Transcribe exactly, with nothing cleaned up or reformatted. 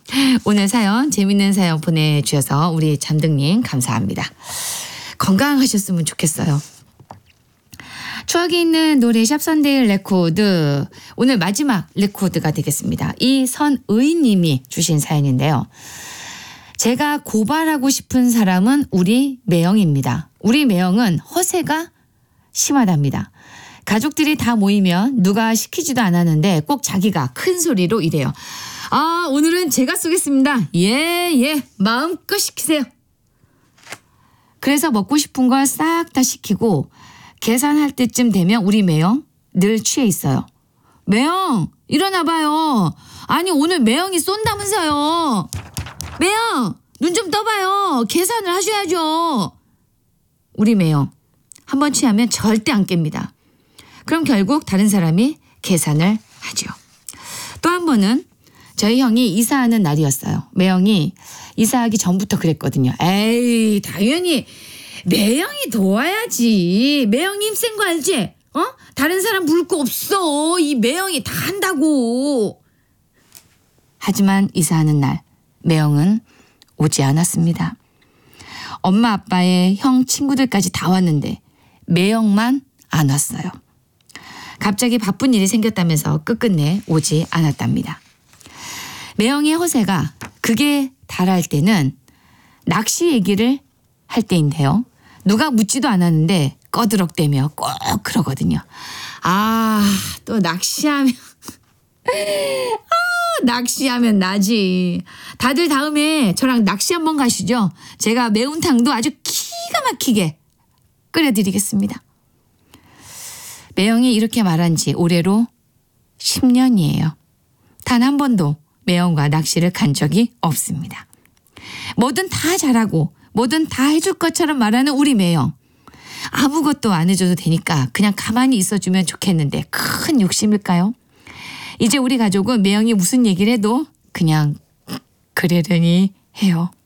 오늘 사연 재밌는 사연 보내주셔서 우리 잠등님 감사합니다. 건강하셨으면 좋겠어요. 추억이 있는 노래 샵선데일 레코드 오늘 마지막 레코드가 되겠습니다. 이선의 님이 주신 사연인데요. 제가 고발하고 싶은 사람은 우리 매형입니다. 우리 매형은 허세가 심하답니다. 가족들이 다 모이면 누가 시키지도 않았는데 꼭 자기가 큰 소리로 이래요. 아, 오늘은 제가 쏘겠습니다. 예, 예, 마음껏 시키세요. 그래서 먹고 싶은 걸 싹 다 시키고 계산할 때쯤 되면 우리 매형 늘 취해 있어요. 매형 일어나 봐요. 아니 오늘 매형이 쏜다면서요. 매형 눈 좀 떠봐요. 계산을 하셔야죠. 우리 매형 한번 취하면 절대 안 깹니다. 그럼 결국 다른 사람이 계산을 하죠. 또 한 번은 저희 형이 이사하는 날이었어요. 매형이 이사하기 전부터 그랬거든요. 에이 당연히 매형이 도와야지. 매형이 힘센 거 알지? 어? 다른 사람 부를 거 없어. 이 매형이 다 한다고. 하지만 이사하는 날 매형은 오지 않았습니다. 엄마 아빠의 형 친구들까지 다 왔는데 매형만 안 왔어요. 갑자기 바쁜 일이 생겼다면서 끝끝내 오지 않았답니다. 매형의 허세가 극에 달할 때는 낚시 얘기를 할 때인데요. 누가 묻지도 않았는데 꺼드럭대며 꼭 그러거든요. 아, 또 낚시하면 아, 낚시하면 나지. 다들 다음에 저랑 낚시 한번 가시죠. 제가 매운탕도 아주 기가 막히게 끓여드리겠습니다. 매형이 이렇게 말한 지 올해로 십 년이에요. 단 한 번도 매형과 낚시를 간 적이 없습니다. 뭐든 다 잘하고 뭐든 다 해줄 것처럼 말하는 우리 매형. 아무것도 안 해줘도 되니까 그냥 가만히 있어주면 좋겠는데 큰 욕심일까요? 이제 우리 가족은 매형이 무슨 얘기를 해도 그냥 그러려니 해요.